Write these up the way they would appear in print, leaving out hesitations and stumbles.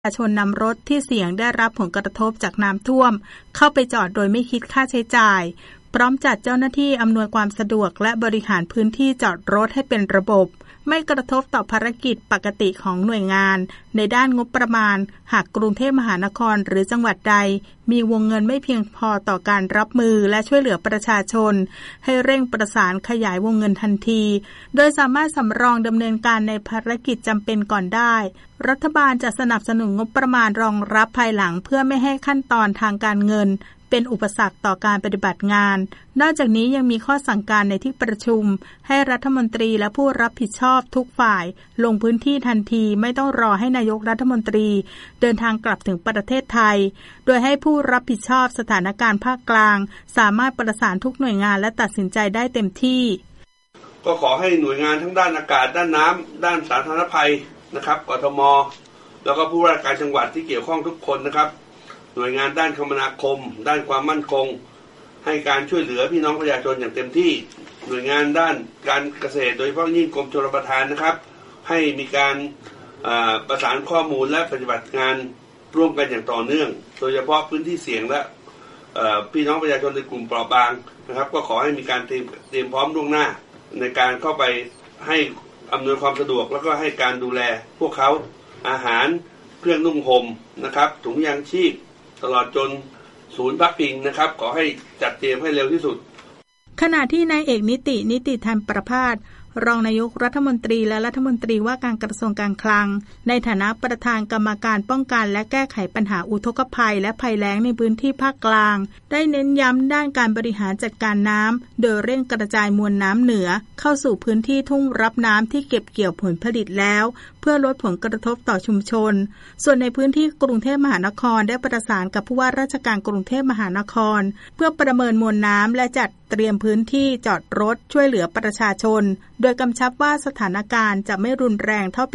ประชาชนนำรถที่เสี่ยงได้รับผลกระทบจากน้ำท่วมเข้าไปจอดโดยไม่คิดค่าใช้จ่ายพร้อมจัดเจ้าหน้าที่อำนวยความสะดวกและบริหารพื้นที่จอดรถให้เป็นระบบไม่กระทบต่อภารกิจปกติของหน่วยงานในด้านงบประมาณหากกรุงเทพมหานครหรือจังหวัดใดมีวงเงินไม่เพียงพอต่อการรับมือและช่วยเหลือประชาชนให้เร่งประสานขยายวงเงินทันทีโดยสามารถสำรองดำเนินการในภารกิจจำเป็นก่อนได้รัฐบาลจะสนับสนุนงบประมาณรองรับภายหลังเพื่อไม่ให้ขั้นตอนทางการเงินเป็นอุปสรรคต่อการปฏิบัติงานนอกจากนี้ยังมีข้อสั่งการในที่ประชุมให้รัฐมนตรีและผู้รับผิดชอบทุกฝ่ายลงพื้นที่ทันทีไม่ต้องรอให้นายกรัฐมนตรีเดินทางกลับถึงประเทศไทยโดยให้ผู้รับผิดชอบสถานการณ์ภาคกลางสามารถประสานทุกหน่วยงานและตัดสินใจได้เต็มที่ก็ขอให้หน่วยงานทั้งด้านอากาศด้านน้ำด้านสาธารณภัยนะครับกทมแล้วก็ผู้ว่าราชการจังหวัดที่เกี่ยวข้องทุกคนนะครับหน่วยงานด้านคมนาคมด้านความมั่นคงให้การช่วยเหลือพี่น้องประชาชนอย่างเต็มที่หน่วยงานด้านการเกษตรโดยเฉพาะยิ่งกรมชลประทานนะครับให้มีการประสานข้อมูลและปฏิบัติงานร่วมกันอย่างต่อเนื่องโดยเฉพาะพื้นที่เสี่ยงและพี่น้องประชาชนในกลุ่มเปราะบางนะครับก็ขอให้มีการเตรียมพร้อมล่วงหน้าในการเข้าไปให้อำนวยความสะดวกแล้วก็ให้การดูแลพวกเขาอาหารเครื่องนุ่งห่มนะครับถุงยางชีพตลอดจนศูนย์พักพิงนะครับขอให้จัดเตรียมให้เร็วที่สุดขณะที่นายเอกนิติธรรมประภาสรองนายกรัฐมนตรีและรัฐมนตรีว่าการกระทรวงการคลังในฐานะประธานกรรมการป้องกันและแก้ไขปัญหาอุทกภัยและภัยแล้งในพื้นที่ภาคกลางได้เน้นย้ำด้านการบริหารจัดการน้ำโดยเร่งกระจายมวลน้ำเหนือเข้าสู่พื้นที่ทุ่งรับน้ำที่เก็บเกี่ยวผลผลิตแล้วเพื่อลดผลกระทบต่อชุมชนส่วนในพื้นที่กรุงเทพมหานครได้ประสานกับผู้ว่าราชการกรุงเทพมหานครเพื่อประเมินมวลน้ำและจัดเตรียมพื้นที่จอดรถช่วยเหลือประชาชนโดยกำชับว่าสถานการณ์จะไม่รุนแรงเท่าปี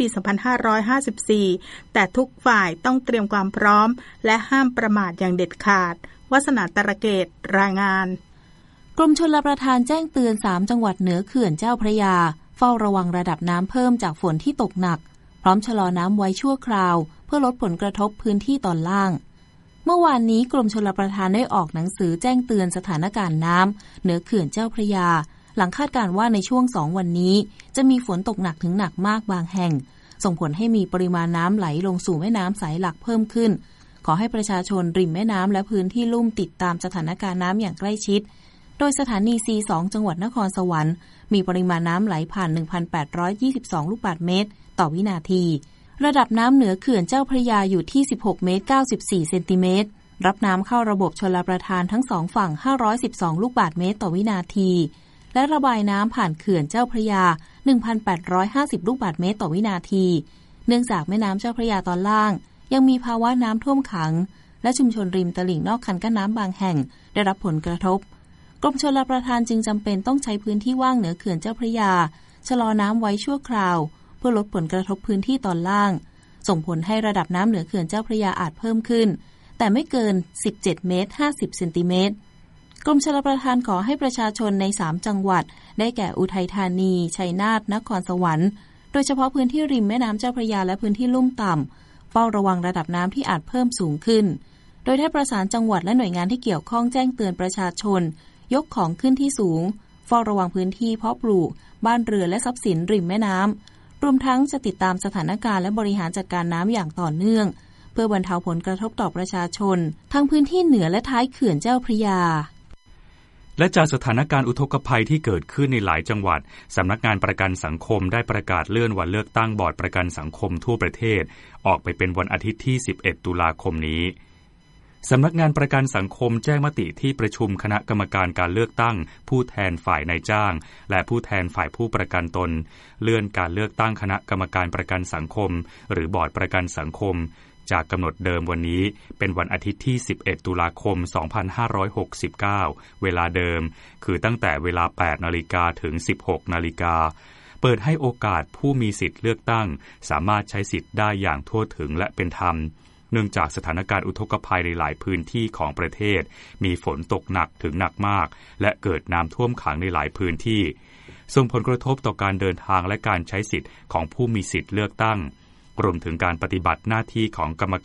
2554 แต่ทุกฝ่ายต้องเตรียมความพร้อมและห้ามประมาทอย่างเด็ดขาดวาสนาตระเกตรายงานกรมชลประทานแจ้งเตือน3จังหวัดเหนือเขื่อนเจ้าพระยาเฝ้าระวังระดับน้ำเพิ่มจากฝนที่ตกหนักพร้อมชะลอน้ำไว้ชั่วคราวเพื่อลดผลกระทบพื้นที่ตอนล่างเมื่อวานนี้กรมชลประทานได้ออกหนังสือแจ้งเตือนสถานการณ์น้ำเหนือเขื่อนเจ้าพระยาหลังคาดการณ์ว่าในช่วง2วันนี้จะมีฝนตกหนักถึงหนักมากบางแห่งส่งผลให้มีปริมาณน้ำไหลลงสู่แม่น้ำสายหลักเพิ่มขึ้นขอให้ประชาชนริมแม่น้ำและพื้นที่ลุ่มติดตามสถานการณ์น้ำอย่างใกล้ชิดโดยสถานี C2 จังหวัดนครสวรรค์มีปริมาณน้ำไหลผ่าน 1,822 ลูกบาศก์เมตรต่อวินาทีระดับน้ำเหนือเขื่อนเจ้าพระยาอยู่ที่ 16 เมตร 94 เซนติเมตรรับน้ำเข้าระบบชลประทานทั้ง2ฝั่ง 512 ลูกบาศก์เมตรต่อวินาทีและระบายน้ำผ่านเขื่อนเจ้าพระยา 1,850 ลูกบาศก์เมตรต่อวินาทีเนื่องจากแม่น้ำเจ้าพระยาตอนล่างยังมีภาวะน้ำท่วมขังและชุมชนริมตลิ่งนอกคันกั้นน้ำบางแห่งได้รับผลกระทบกรมชลประทานจึงจำเป็นต้องใช้พื้นที่ว่างเหนือเขื่อนเจ้าพระยาชะลอน้ำไว้ชั่วคราวเพื่อลดผลกระทบพื้นที่ตอนล่างส่งผลให้ระดับน้ำเหนือเขื่อนเจ้าพระยาอาจเพิ่มขึ้นแต่ไม่เกิน 17 เมตร 50 เซนติเมตรกรมชลประทานขอให้ประชาชนใน3จังหวัดได้แก่อุทัยธานีชัยนาทนครสวรรค์โดยเฉพาะพื้นที่ริมแม่น้ำเจ้าพระยาและพื้นที่ลุ่มต่ำเฝ้าระวังระดับน้ำที่อาจเพิ่มสูงขึ้นโดยได้ประสานจังหวัดและหน่วยงานที่เกี่ยวข้องแจ้งเตือนประชาชนยกของขึ้นที่สูงเฝ้าระวังพื้นที่เพาะปลูกบ้านเรือนและทรัพย์สินริมแม่น้ำรวมทั้งจะติดตามสถานการณ์และบริหารจัดการน้ำอย่างต่อเนื่องเพื่อบรรเทาผลกระทบต่อประชาชนทั้งพื้นที่เหนือและท้ายเขื่อนเจ้าพระยาและจากสถานการณ์อุทกภัยที่เกิดขึ้นในหลายจังหวัดสำนักงานประกันสังคมได้ประกาศเลื่อนวันเลือกตั้งบอร์ดประกันสังคมทั่วประเทศออกไปเป็นวันอาทิตย์ที่ 11 ตุลาคมนี้สำนักงานประกันสังคมแจ้งมติที่ประชุมคณะกรรมการการเลือกตั้งผู้แทนฝ่ายนายจ้างและผู้แทนฝ่ายผู้ประกันตนเลื่อนการเลือกตั้งคณะกรรมการประกันสังคมหรือบอร์ดประกันสังคมจากกำหนดเดิมวันนี้เป็นวันอาทิตย์ที่ 11 ตุลาคม 2569 เวลาเดิมคือตั้งแต่เวลา 8 นาฬิกาถึง 16 นาฬิกาเปิดให้โอกาสผู้มีสิทธิ์เลือกตั้งสามารถใช้สิทธิ์ได้อย่างทั่วถึงและเป็นธรรมเนื่องจากสถานการณ์อุทกภัยในหลายพื้นที่ของประเทศมีฝนตกหนักถึงหนักมากและเกิดน้ำท่วมขังในหลายพื้นที่ส่งผลกระทบต่อการเดินทางและการใช้สิทธิ์ของผู้มีสิทธิ์เลือกตั้งรวมถึงการปฏิบัติหน้าที่ของกรรม